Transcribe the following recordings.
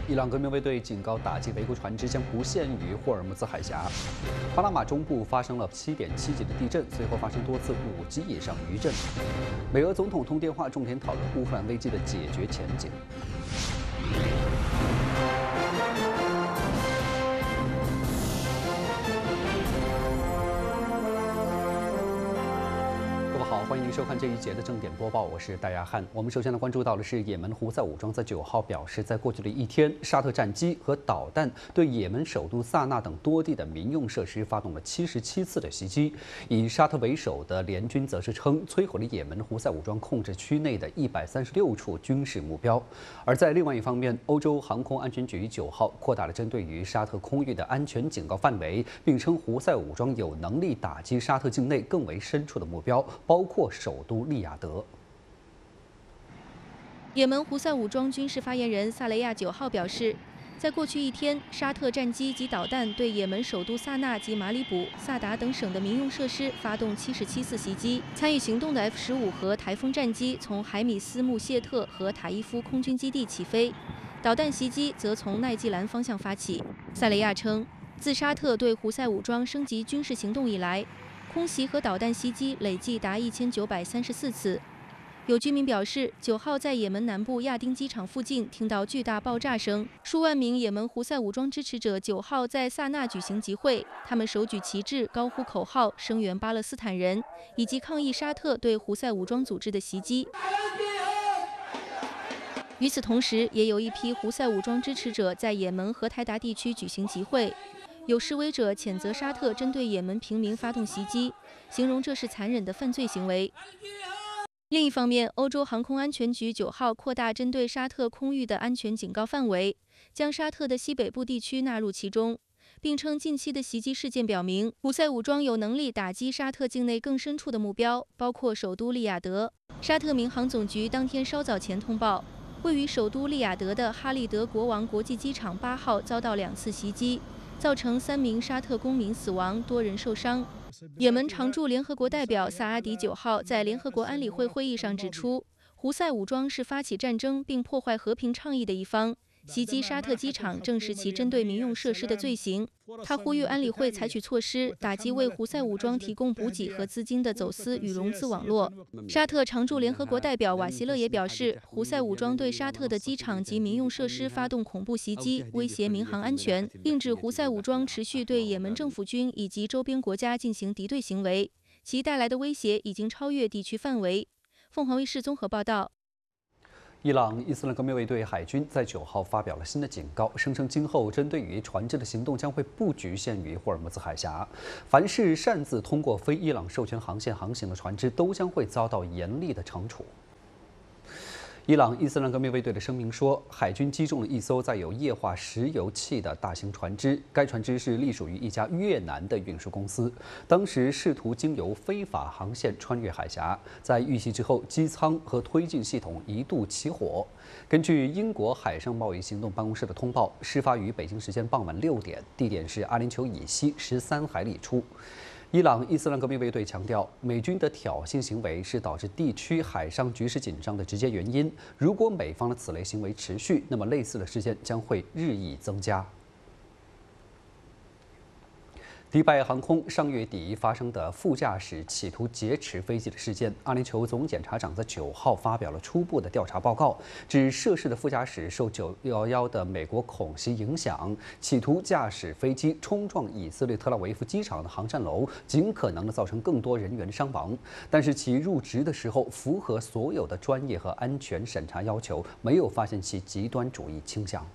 伊朗革命卫队警告，打击维护船只将不限于霍尔木兹海峡。巴拿马中部发生了7.7级的地震，随后发生多次5级以上余震。美俄总统通电话，重点讨论乌克兰危机的解决前景。好，欢迎您收看这一节的正点播报，我是戴亚汉。我们首先关注到的是，也门胡塞武装在9号表示，在过去的一天，沙特战机和导弹对也门首都萨那等多地的民用设施发动了77次的袭击。以沙特为首的联军则是称，摧毁了也门胡塞武装控制区内的136处军事目标。而在另外一方面，欧洲航空安全局9号扩大了针对于沙特空域的安全警告范围，并称胡塞武装有能力打击沙特境内更为深处的目标，包括首都利雅得。 也门胡塞武装军事发言人萨雷亚9号表示，在过去一天，沙特战机及导弹对也门首都萨那及马里卜、萨达等省的民用设施发动77次袭击。参与行动的 F-15和台风战机从海米斯穆谢特和塔伊夫空军基地起飞，导弹袭击则从奈季兰方向发起。萨雷亚称，自沙特对胡塞武装升级军事行动以来，空袭和导弹袭击累计达1934次。有居民表示，9号在也门南部亚丁机场附近听到巨大爆炸声，数万名也门胡塞武装支持者9号在萨那举行集会，他们手举旗帜，高呼口号，声援巴勒斯坦人，以及抗议沙特对胡塞武装组织的袭击。与此同时，也有一批胡塞武装支持者在也门荷台达地区举行集会。有示威者谴责沙特针对也门平民发动袭击，形容这是残忍的犯罪行为。另一方面，欧洲航空安全局9号扩大针对沙特空域的安全警告范围，将沙特的西北部地区纳入其中，并称近期的袭击事件表明，胡塞武装有能力打击沙特境内更深处的目标，包括首都利雅得。沙特民航总局当天稍早前通报，位于首都利雅得的哈利德国王国际机场8号遭到2次袭击，造成3名沙特公民死亡，多人受伤。也门常驻联合国代表萨阿迪9号在联合国安理会会议上指出，胡塞武装是发起战争并破坏和平倡议的一方，袭击沙特机场正是其针对民用设施的罪行。他呼吁安理会采取措施，打击为胡塞武装提供补给和资金的走私与融资网络。沙特常驻联合国代表瓦希勒也表示，胡塞武装对沙特的机场及民用设施发动恐怖袭击，威胁民航安全，并指胡塞武装持续对也门政府军以及周边国家进行敌对行为，其带来的威胁已经超越地区范围。凤凰卫视综合报道。 伊朗伊斯兰革命卫队海军在9号发表了新的警告，声称今后针对于船只的行动将会不局限于霍尔木兹海峡，凡是擅自通过非伊朗授权航线航行的船只都将会遭到严厉的惩处。伊朗伊斯兰革命卫队的声明说，海军击中了一艘载有液化石油气的大型船只，该船只是隶属于一家越南的运输公司，当时试图经由非法航线穿越海峡，在遇袭之后，机舱和推进系统一度起火。根据英国海上贸易行动办公室的通报，事发于北京时间傍晚6点，地点是阿联酋以西13海里处。伊朗伊斯兰革命卫队强调，美军的挑衅行为是导致地区海上局势紧张的直接原因。如果美方的此类行为持续，那么类似的事件将会日益增加。迪拜航空上月底发生的副驾驶企图劫持飞机的事件，阿联酋总检察长在9号发表了初步的调查报告，指涉事的副驾驶受911的美国恐袭影响，企图驾驶飞机冲撞以色列特拉维夫机场的航站楼，尽可能的造成更多人员的伤亡。但是其入职的时候符合所有的专业和安全审查要求，没有发现其极端主义倾向。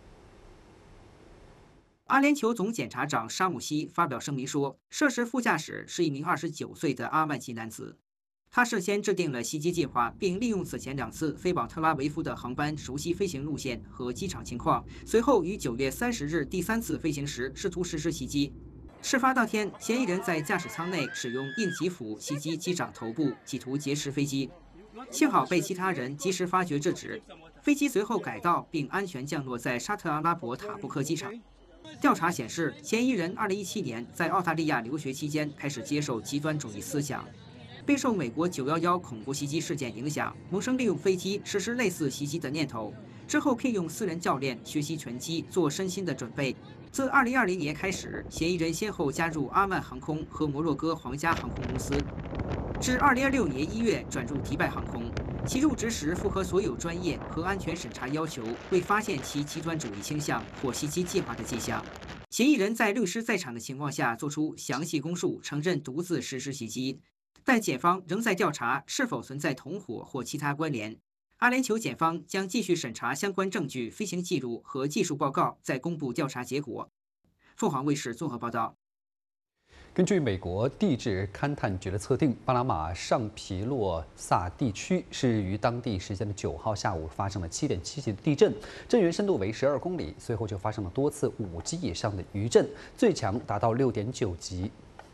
阿联酋总检察长沙姆西发表声明说，涉事副驾驶是一名29岁的阿曼籍男子，他事先制定了袭击计划，并利用此前2次飞往特拉维夫的航班熟悉飞行路线和机场情况，随后于9月30日第3次飞行时试图实施袭击。事发当天，嫌疑人在驾驶舱内使用硬击斧袭击机长头部，企图劫持飞机，幸好被其他人及时发觉制止，飞机随后改道并安全降落在沙特阿拉伯塔布克机场。调查显示，嫌疑人2017年在澳大利亚留学期间开始接受极端主义思想， 备受美国911恐怖袭击事件影响，萌生利用飞机实施类似袭击的念头。之后聘用私人教练学习拳击，做身心的准备。自2020年开始，嫌疑人先后加入阿曼航空和摩洛哥皇家航空公司，至2026年1月转入迪拜航空。其入职时符合所有专业和安全审查要求，未发现其极端主义倾向或袭击计划的迹象。嫌疑人在律师在场的情况下作出详细供述，承认独自实施袭击，但检方仍在调查是否存在同伙或其他关联。阿联酋检方将继续审查相关证据、飞行记录和技术报告，再公布调查结果。凤凰卫视综合报道。 根据美国地质勘探局的测定，巴拿马上皮洛萨地区是于当地时间的9号下午发生了7.7级的地震，震源深度为12公里，随后就发生了多次5级以上的余震，最强达到6.9级。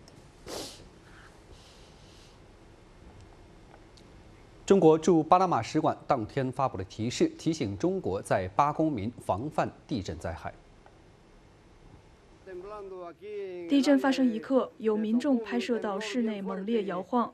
中国驻巴拿马使馆当天发布了提示，提醒中国在巴公民防范地震灾害。 地震发生一刻，有民众拍摄到室内猛烈摇晃。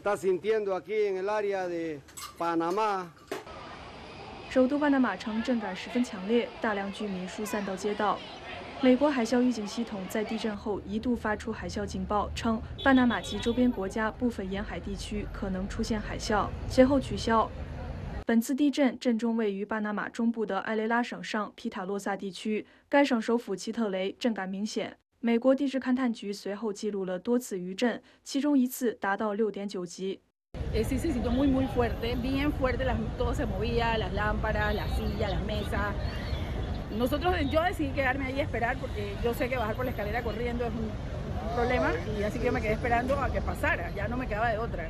首都巴拿马城震感十分强烈，大量居民疏散到街道。美国海啸预警系统在地震后一度发出海啸警报，称巴拿马及周边国家部分沿海地区可能出现海啸，随后取消。本次地震震中位于巴拿马中部的埃雷拉省上皮塔洛萨地区，该省首府奇特雷震感明显。美国地质勘探局随后记录了多次余震，其中一次达到6.9级。 Sí se sintió muy fuerte, bien fuerte, todo se movía, las lámparas, las sillas, las mesas. Nosotros, yo decidí quedarme ahí a esperar porque yo sé que bajar por la escalera corriendo es un problema y así que yo me quedé esperando a que pasara, ya no me quedaba de otra.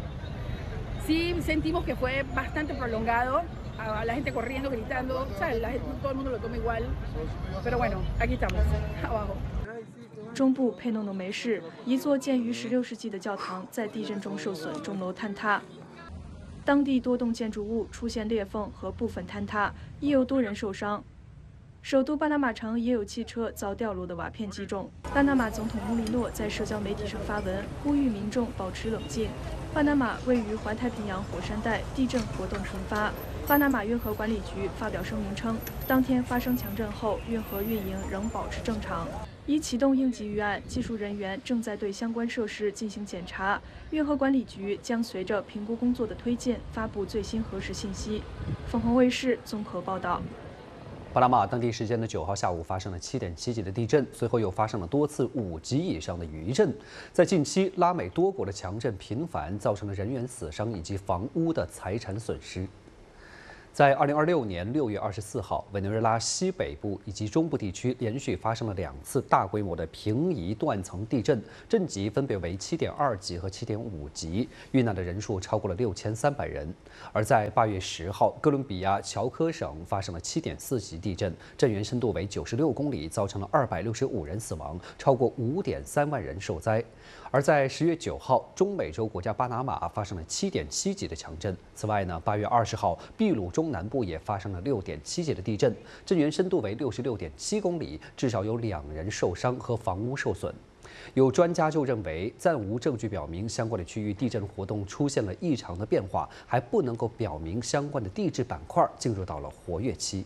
Sí sentimos que fue bastante prolongado, a la gente corriendo, gritando, ¿sabes? Todo el mundo lo toma igual, pero bueno, aquí estamos, abajo. 中部佩诺诺梅市一座建于16世纪的教堂在地震中受损，钟楼坍塌。当地多栋建筑物出现裂缝和部分坍塌，亦有多人受伤。首都巴拿马城也有汽车遭掉落的瓦片击中。巴拿马总统穆里诺在社交媒体上发文，呼吁民众保持冷静。巴拿马位于环太平洋火山带，地震活动频发。巴拿马运河管理局发表声明称，当天发生强震后，运河运营仍保持正常。已启动应急预案，技术人员正在对相关设施进行检查。运河管理局将随着评估工作的推进，发布最新核实信息。凤凰卫视综合报道。 巴拿马当地时间的9号下午发生了7.7级的地震，随后又发生了多次5级以上的余震。在近期，拉美多国的强震频繁，造成了人员死伤以及房屋的财产损失。在2026年6月24号，委内瑞拉西北部以及中部地区连续发生了2次大规模的平移断层地震，震级分别为7.2级和7.5级，遇难的人数超过了6300人。而在8月10号，哥伦比亚乔科省发生了7.4级地震，震源深度为96公里，造成了265人死亡，超过5.3万人受灾。而在10月9号，中美洲国家巴拿马发生了7.7级的强震。此外呢，8月20号，秘鲁中南部也发生了6.7级的地震，震源深度为66.7公里，至少有2人受伤和房屋受损。有专家就认为，暂无证据表明相关的区域地震活动出现了异常的变化，还不能够表明相关的地质板块进入到了活跃期。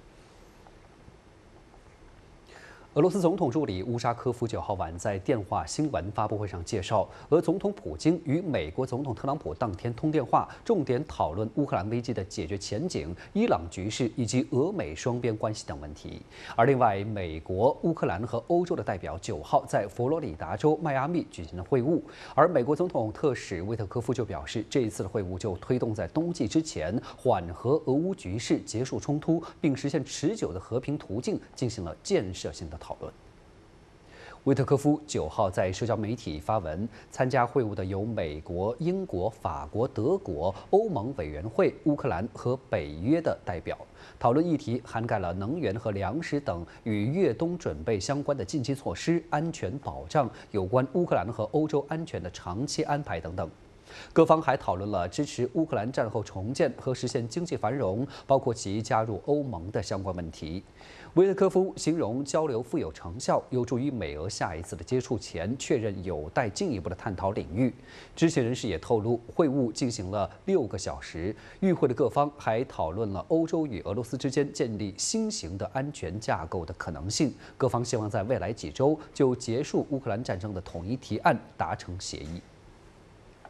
俄罗斯总统助理乌沙科夫9号晚在电话新闻发布会上介绍，俄总统普京与美国总统特朗普当天通电话，重点讨论乌克兰危机的解决前景、伊朗局势以及俄美双边关系等问题。而另外，美国、乌克兰和欧洲的代表9号在佛罗里达州迈阿密举行了会晤，而美国总统特使威特科夫就表示，这一次的会晤就推动在冬季之前缓和俄乌局势、结束冲突，并实现持久的和平途径进行了建设性的讨论。威特科夫9号在社交媒体发文，参加会晤的有美国、英国、法国、德国、欧盟委员会、乌克兰和北约的代表。讨论议题涵盖了能源和粮食等与越冬准备相关的近期措施、安全保障、有关乌克兰和欧洲安全的长期安排等等。 各方还讨论了支持乌克兰战后重建和实现经济繁荣，包括其加入欧盟的相关问题。维特科夫形容交流富有成效，有助于美俄下一次的接触前确认有待进一步的探讨领域。知情人士也透露，会晤进行了6个小时，与会的各方还讨论了欧洲与俄罗斯之间建立新型的安全架构的可能性。各方希望在未来几周就结束乌克兰战争的统一提案达成协议。